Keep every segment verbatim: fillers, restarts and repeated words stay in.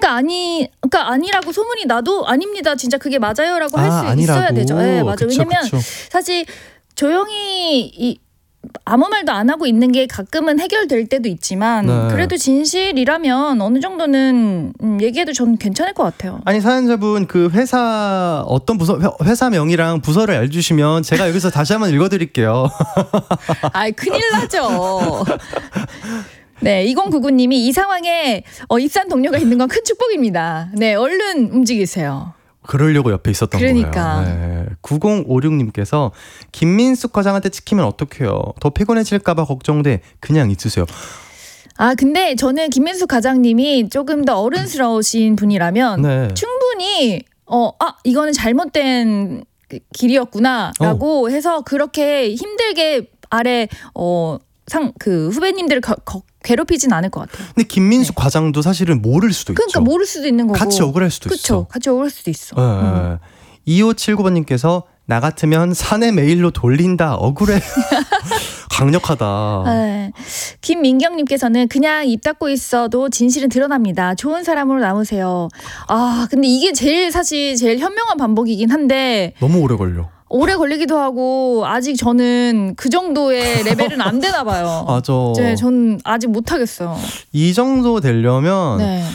그러니까 아니, 그러니까 아니라고 소문이 나도 아닙니다. 진짜 그게 맞아요라고 할 수 아, 있어야 되죠. 네, 맞아요. 그쵸, 왜냐면 그쵸. 사실 조용히 이 아무 말도 안 하고 있는 게 가끔은 해결될 때도 있지만 네. 그래도 진실이라면 어느 정도는 음, 얘기해도 저는 괜찮을 것 같아요. 아니 사연자분 그 회사 어떤 부서 회사명이랑 부서를 알려주시면 제가 여기서 다시 한번 읽어드릴게요. 아이 큰일 나죠. 네, 이공구구 님이 이 상황에 어, 입사한 동료가 있는 건 큰 축복입니다. 네, 얼른 움직이세요. 그러려고 옆에 있었던 그러니까. 거예요. 네. 구공오육 님께서 김민숙 과장한테 찍히면 어떡해요. 더 피곤해질까 봐 걱정돼. 그냥 있으세요. 아 근데 저는 김민숙 과장님이 조금 더 어른스러우신 분이라면 네. 충분히 어, 아 이거는 잘못된 길이었구나라고 어. 해서 그렇게 힘들게 아래 어, 상 그 후배님들을 거, 거, 괴롭히진 않을 것 같아요. 근데 김민숙 네. 과장도 사실은 모를 수도 그러니까 있죠. 그러니까 모를 수도 있는 거고. 같이 억울할 수도 그쵸, 있어. 같이 억울할 수도 있어. 네. 음. 이오칠구 번님께서 나 같으면 사내 메일로 돌린다. 억울해. 강력하다. 네. 김민경님께서는 그냥 입 닫고 있어도 진실은 드러납니다. 좋은 사람으로 남으세요. 아 근데 이게 제일 사실 제일 현명한 방법이긴 한데 너무 오래 걸려. 오래 걸리기도 하고 아직 저는 그 정도의 레벨은 안 되나 봐요. 맞아. 네, 전 아직 못하겠어요. 이 정도 되려면 네.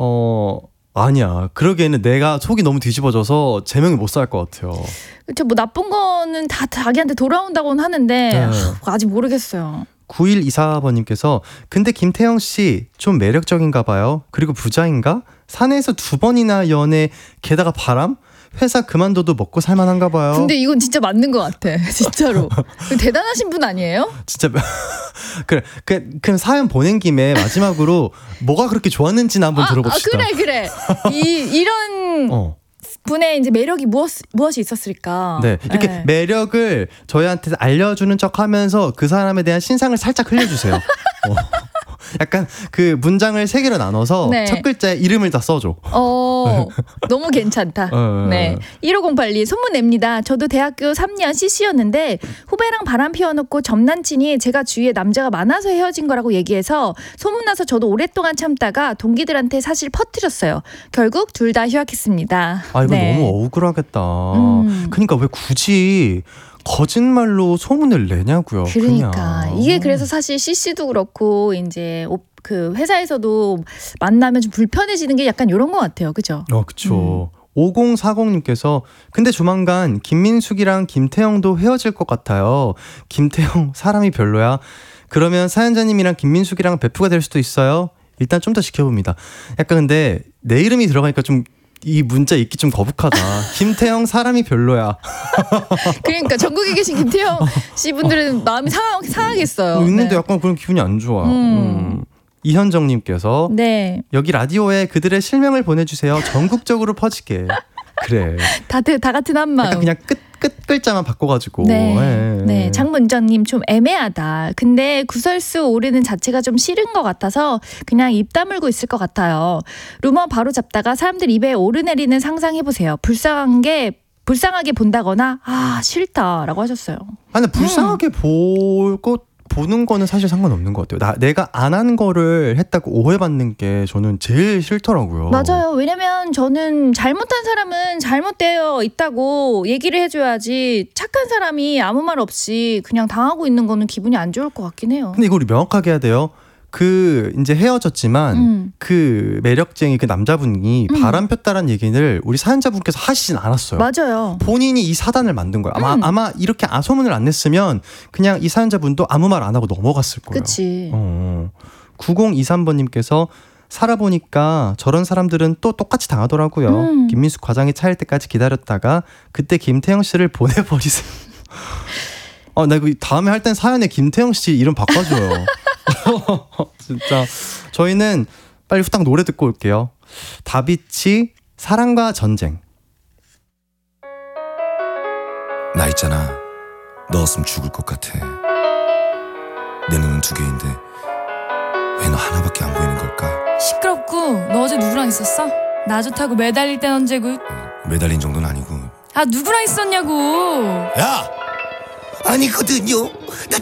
어 아니야. 그러기에는 내가 속이 너무 뒤집어져서 제명이 못 살 것 같아요. 그렇죠. 뭐 나쁜 거는 다 자기한테 돌아온다고는 하는데 네. 아, 아직 모르겠어요. 구일이사 번님께서 근데 김태형 씨 좀 매력적인가 봐요. 그리고 부자인가? 사내에서 두 번이나 연애 게다가 바람? 회사 그만둬도 먹고 살만한가 봐요. 근데 이건 진짜 맞는 것 같아. 진짜로. 대단하신 분 아니에요? 진짜 그래. 그, 그럼 사연 보낸 김에 마지막으로 뭐가 그렇게 좋았는지는 한번 아, 들어봅시다. 아, 그래 그래. 이 이런 어. 분의 이제 매력이 무엇 무엇이 있었을까? 네, 이렇게 네. 매력을 저희한테 알려주는 척하면서 그 사람에 대한 신상을 살짝 흘려주세요. 어. 약간 그 문장을 세 개로 나눠서 네. 첫 글자에 이름을 다 써줘. 어, 너무 괜찮다. 어, 네. 일오공팔 소문 냅니다. 저도 대학교 삼 년 씨씨였는데 후배랑 바람 피워놓고 점남친이 제가 주위에 남자가 많아서 헤어진 거라고 얘기해서 소문나서 저도 오랫동안 참다가 동기들한테 사실 퍼뜨렸어요. 결국 둘 다 휴학했습니다. 아, 이거 네. 너무 억울하겠다. 음. 그러니까 왜 굳이 거짓말로 소문을 내냐고요. 그러니까 그냥. 이게 그래서 사실 씨씨도 그렇고 이제 그 회사에서도 만나면 좀 불편해지는 게 약간 이런 것 같아요. 그죠? 어, 그쵸. 음. 오공사공 님께서 근데 조만간 김민숙이랑 김태형도 헤어질 것 같아요. 김태형 사람이 별로야. 그러면 사연자님이랑 김민숙이랑 베프가 될 수도 있어요. 일단 좀 더 지켜봅니다. 약간 근데 내 이름이 들어가니까 좀 이 문자 읽기 좀 거북하다. 김태형 사람이 별로야. 그러니까 전국에 계신 김태형 씨 분들은 마음이 상하, 상하겠어요. 읽는데 네. 약간 그런 기분이 안 좋아. 음. 음. 이현정님께서 네. 여기 라디오에 그들의 실명을 보내주세요. 전국적으로 퍼지게. 그래. 다들 다 같은 한 마음. 약간 그냥 끝, 끝 글자만 바꿔가지고. 네. 네. 네. 장문정님 좀 애매하다. 근데 구설수 오르는 자체가 좀 싫은 것 같아서 그냥 입 다물고 있을 것 같아요. 루머 바로 잡다가 사람들 입에 오르내리는 상상해보세요. 불쌍한 게 불쌍하게 본다거나 아 싫다라고 하셨어요. 아니 불쌍하게 음. 볼 것 보는 거는 사실 상관없는 것 같아요. 나 내가 안 한 거를 했다고 오해받는 게 저는 제일 싫더라고요. 맞아요. 왜냐면 저는 잘못한 사람은 잘못되어 있다고 얘기를 해줘야지 착한 사람이 아무 말 없이 그냥 당하고 있는 거는 기분이 안 좋을 것 같긴 해요. 근데 이거 우리 명확하게 해야 돼요. 그 이제 헤어졌지만 음. 그 매력쟁이 그 남자분이 음. 바람 폈다라는 얘기를 우리 사연자분께서 하시진 않았어요. 맞아요. 본인이 이 사단을 만든 거예요. 아마 음. 아마 이렇게 아 소문을 안 냈으면 그냥 이 사연자분도 아무 말 안 하고 넘어갔을 거예요. 그치. 어. 구공이삼 번님께서 살아보니까 저런 사람들은 또 똑같이 당하더라고요. 음. 김민숙 과장이 차일 때까지 기다렸다가 그때 김태형 씨를 보내버리세요. 아, 나 이거 다음에 할 땐 사연에 김태형 씨 이름 바꿔줘요. 진짜 저희는 빨리 후딱 노래 듣고 올게요. 다비치 사랑과 전쟁. 나 있잖아. 너 없으면 죽을 것 같아. 내 눈은 두 개인데 왜 너 하나밖에 안 보이는 걸까? 시끄럽고 너 어제 누구랑 있었어? 나 좋다고 매달릴 땐 언제고? 매달린 정도는 아니고. 아 누구랑 있었냐고. 야! 아니거든요. 나